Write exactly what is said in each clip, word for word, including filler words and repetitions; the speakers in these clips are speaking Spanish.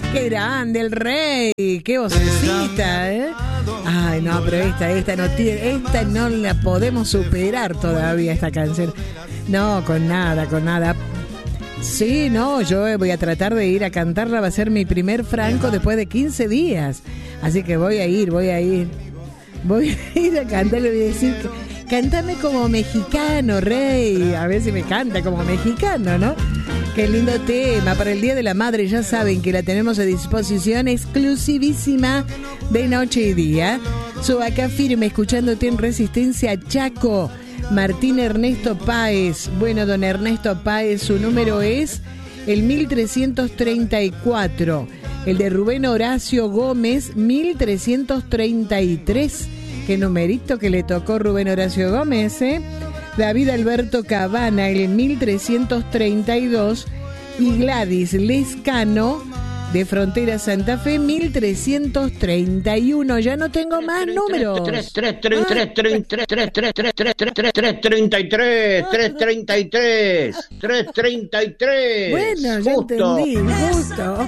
Qué grande el rey, qué vocecita, ¿eh? Ay, no, pero esta, esta no tiene, esta no la podemos superar todavía, esta canción. No, con nada, con nada. Sí, no, yo voy a tratar de ir a cantarla, va a ser mi primer Franco después de quince días. Así que voy a ir, voy a ir. Voy a ir a cantar, le voy a decir, cántame como mexicano, rey. A ver si me canta como mexicano, ¿no? Qué lindo tema para el Día de la Madre. Ya saben que la tenemos a disposición exclusivísima de noche y día. So, acá firme, escuchándote en Resistencia Chaco. Martín Ernesto Páez. Bueno, don Ernesto Páez, su número es el mil trescientos treinta y cuatro. El de Rubén Horacio Gómez, mil trescientos treinta y tres. Qué numerito que le tocó Rubén Horacio Gómez, ¿eh? David Alberto Cabana, el mil trescientos treinta y dos. Y Gladys Lescano, de Frontera Santa Fe, mil trescientos treinta y uno. Ya no tengo más números. tres treinta y tres, tres treinta y tres, tres treinta y tres, tres treinta y tres. Bueno, ya entendí, justo.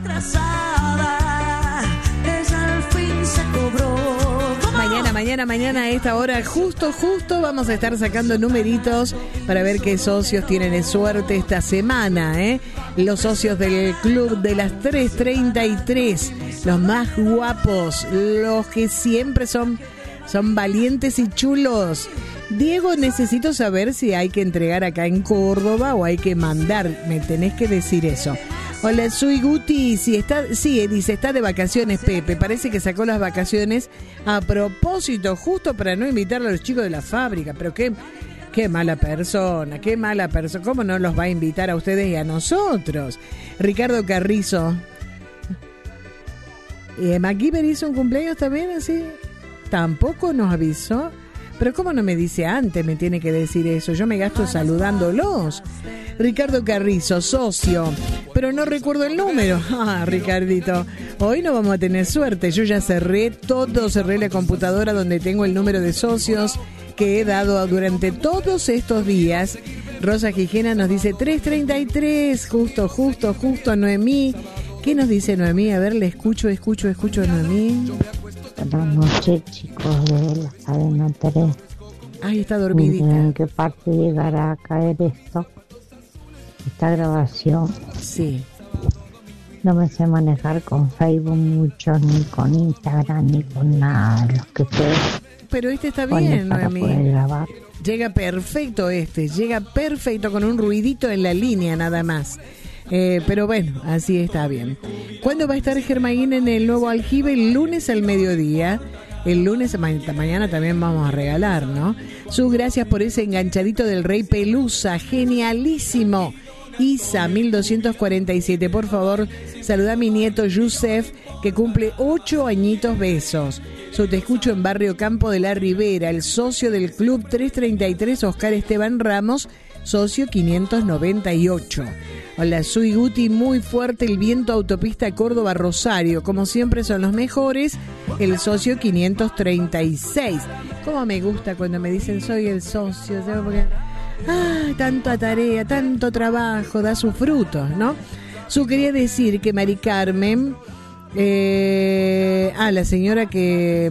Mañana, mañana, mañana a esta hora, justo, justo vamos a estar sacando numeritos para ver qué socios tienen suerte esta semana, ¿eh? Los socios del club de las tres treinta y tres, los más guapos, los que siempre son, son valientes y chulos. Diego, necesito saber si hay que entregar acá en Córdoba o hay que mandar, me tenés que decir eso. Hola, soy Guti. Si está, sí, dice, está de vacaciones, Pepe. Parece que sacó las vacaciones a propósito, justo para no invitar a los chicos de la fábrica. Pero qué, qué mala persona, qué mala persona. ¿Cómo no los va a invitar a ustedes y a nosotros? Ricardo Carrizo. ¿Y MacGyver hizo un cumpleaños también así? Tampoco nos avisó. Pero ¿cómo no me dice antes? Me tiene que decir eso. Yo me gasto saludándolos. Ricardo Carrizo, socio. Pero no recuerdo el número. Ah, Ricardito. Hoy no vamos a tener suerte. Yo ya cerré todo. Cerré la computadora donde tengo el número de socios que he dado durante todos estos días. Rosa Gijena nos dice tres treinta y tres. Justo, justo, justo. Noemí. ¿Qué nos dice Noemí? A ver, le escucho, escucho, escucho a Noemí. Buenas noches, chicos de la cadena tres. Ahí está dormidita. ¿En qué parte llegará a caer esto? Esta grabación. Sí. No me sé manejar con Facebook mucho, ni con Instagram, ni con nada. Los que puedo. Pero este está bien, para Noemí. poder grabar. Llega perfecto este, llega perfecto con un ruidito en la línea nada más. Eh, pero bueno, así está bien. ¿Cuándo va a estar Germain en el nuevo aljibe? El lunes al mediodía. El lunes, ma- mañana también vamos a regalar, ¿no? Su gracias por ese enganchadito del Rey Pelusa, genialísimo. Isa, mil doscientos cuarenta y siete, por favor, saluda a mi nieto Yusef, que cumple ocho añitos, besos. So, te escucho en Barrio Campo de la Ribera, el socio del Club trescientos treinta y tres, Oscar Esteban Ramos, socio quinientos noventa y ocho. Hola, soy Guti, muy fuerte el viento autopista Córdoba-Rosario, como siempre son los mejores, el socio quinientos treinta y seis. Cómo me gusta cuando me dicen soy el socio, ¿sabes? Porque ah, tanta tarea, tanto trabajo, da sus frutos, ¿no? Yo quería decir que Mari Carmen, eh, ah, la señora que,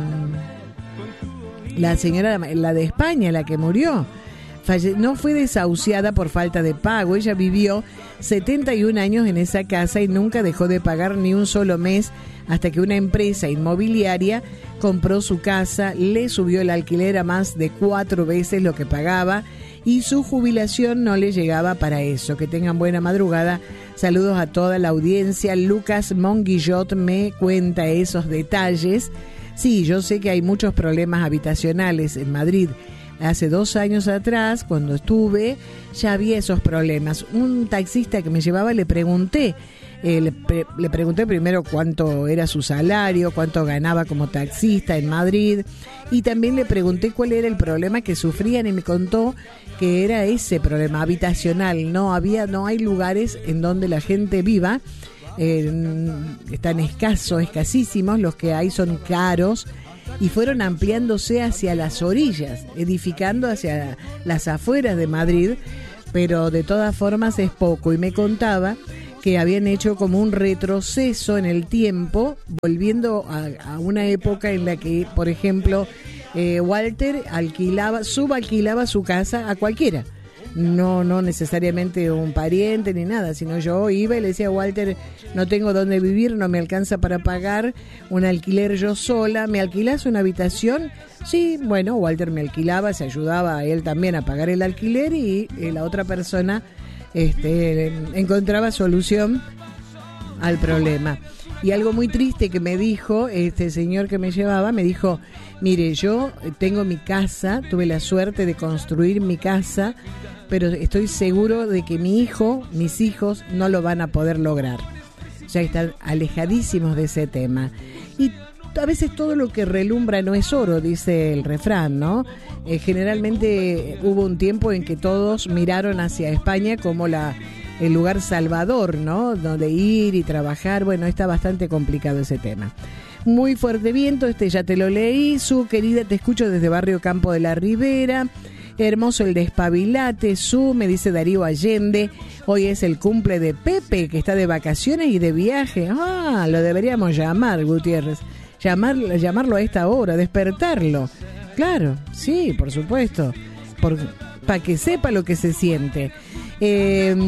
la señora, la de España, la que murió, falle- no fue desahuciada por falta de pago. Ella vivió setenta y un años en esa casa y nunca dejó de pagar ni un solo mes hasta que una empresa inmobiliaria compró su casa, le subió el alquiler a más de cuatro veces lo que pagaba y su jubilación no le llegaba para eso. Que tengan buena madrugada. Saludos a toda la audiencia. Lucas Monguillot me cuenta esos detalles. Sí, yo sé que hay muchos problemas habitacionales en Madrid. Hace dos años atrás, cuando estuve, ya había esos problemas. Un taxista que me llevaba, le pregunté, eh, le, pre- le pregunté primero cuánto era su salario, cuánto ganaba como taxista en Madrid, y también le pregunté cuál era el problema que sufrían y me contó que era ese problema habitacional. No había, no hay lugares en donde la gente viva, eh, están escasos, escasísimos, los que hay son caros. Y fueron ampliándose hacia las orillas, edificando hacia las afueras de Madrid, pero de todas formas es poco. Y me contaba que habían hecho como un retroceso en el tiempo, volviendo a, a una época en la que, por ejemplo, eh, Walter alquilaba, subalquilaba su casa a cualquiera. No, no necesariamente un pariente ni nada, sino yo iba y le decía a Walter, no tengo dónde vivir, no me alcanza para pagar un alquiler yo sola, ¿me alquilás una habitación? Sí, bueno, Walter me alquilaba, se ayudaba a él también a pagar el alquiler y, y la otra persona este, encontraba solución al problema. Y algo muy triste que me dijo este señor que me llevaba, me dijo, mire, yo tengo mi casa, tuve la suerte de construir mi casa, pero estoy seguro de que mi hijo, mis hijos, no lo van a poder lograr. Ya están alejadísimos de ese tema. Y a veces todo lo que relumbra no es oro, dice el refrán, ¿no? Eh, generalmente hubo un tiempo en que todos miraron hacia España como la el lugar salvador, ¿no? Donde ir y trabajar. Bueno, está bastante complicado ese tema. Muy fuerte viento, este ya te lo leí. Su querida, te escucho desde Barrio Campo de la Ribera. Hermoso el despabilate, Su, me dice Darío Allende. Hoy es el cumple de Pepe, que está de vacaciones y de viaje. Ah, lo deberíamos llamar, Gutiérrez. Llamar, llamarlo a esta hora, despertarlo. Claro, sí, por supuesto. Para que sepa lo que se siente. Eh,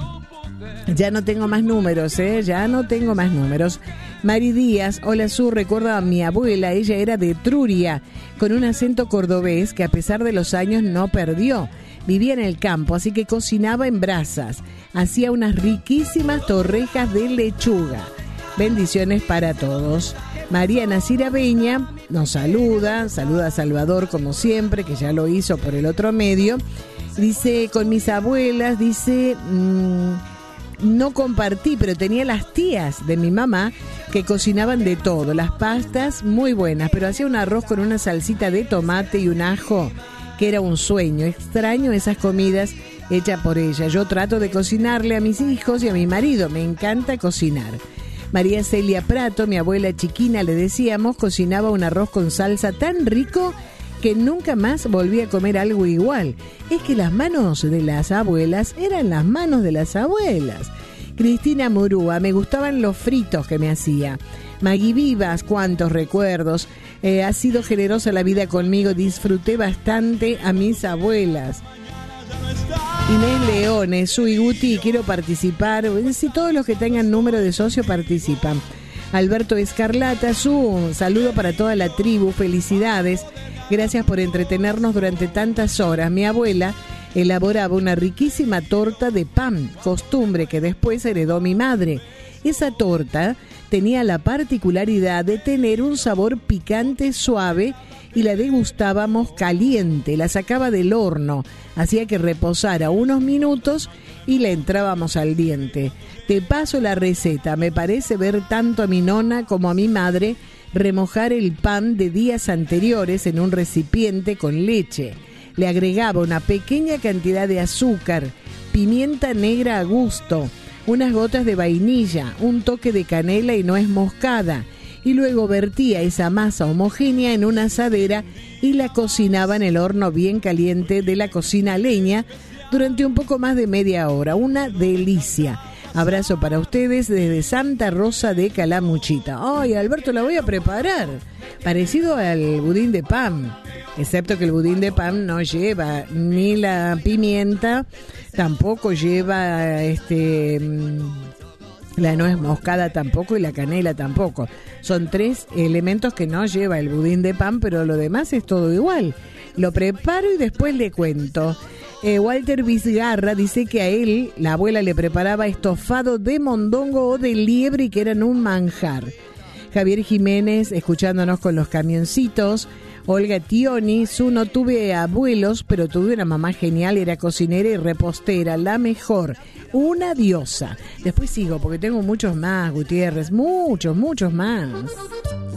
ya no tengo más números, ¿eh? Ya no tengo más números. Mari Díaz, hola Su, recuerda a mi abuela, ella era de Truria, con un acento cordobés que a pesar de los años no perdió. Vivía en el campo, así que cocinaba en brasas. Hacía unas riquísimas torrejas de lechuga. Bendiciones para todos. María Nacira Beña nos saluda, saluda a Salvador como siempre, que ya lo hizo por el otro medio. Dice, con mis abuelas, dice, mmm, no compartí, pero tenía las tías de mi mamá que cocinaban de todo, las pastas muy buenas, pero hacía un arroz con una salsita de tomate y un ajo, que era un sueño. Extraño esas comidas hechas por ella. Yo trato de cocinarle a mis hijos y a mi marido, me encanta cocinar. María Celia Prato, mi abuela chiquina, le decíamos, cocinaba un arroz con salsa tan rico que nunca más volví a comer algo igual. Es que las manos de las abuelas eran las manos de las abuelas. Cristina Murúa, me gustaban los fritos que me hacía. Magui Vivas, cuántos recuerdos. Eh, ha sido generosa la vida conmigo, disfruté bastante a mis abuelas. Inés Leones, Sui Guti, quiero participar. Si todos los que tengan número de socio participan. Alberto Escarlata, Su, un saludo para toda la tribu, felicidades. Gracias por entretenernos durante tantas horas. Mi abuela elaboraba una riquísima torta de pan, costumbre que después heredó mi madre. Esa torta tenía la particularidad de tener un sabor picante suave y la degustábamos caliente, la sacaba del horno, hacía que reposara unos minutos y la entrábamos al diente. Te paso la receta, me parece ver tanto a mi nona como a mi madre remojar el pan de días anteriores en un recipiente con leche. Le agregaba una pequeña cantidad de azúcar, pimienta negra a gusto, unas gotas de vainilla, un toque de canela y nuez moscada, y luego vertía esa masa homogénea en una asadera y la cocinaba en el horno bien caliente de la cocina a leña durante un poco más de media hora. Una delicia. Abrazo para ustedes desde Santa Rosa de Calamuchita. Ay, Alberto, la voy a preparar. Parecido al budín de pan, excepto que el budín de pan no lleva ni la pimienta, tampoco lleva este la nuez moscada tampoco y la canela tampoco. Son tres elementos que no lleva el budín de pan, pero lo demás es todo igual. Lo preparo y después le cuento. Eh, Walter Vizgarra dice que a él la abuela le preparaba estofado de mondongo o de liebre y que eran un manjar. Javier Jiménez, escuchándonos con los camioncitos. Olga Tioni, su no tuve abuelos, pero tuve una mamá genial, era cocinera y repostera, la mejor, una diosa. Después sigo, porque tengo muchos más, Gutiérrez, muchos, muchos más.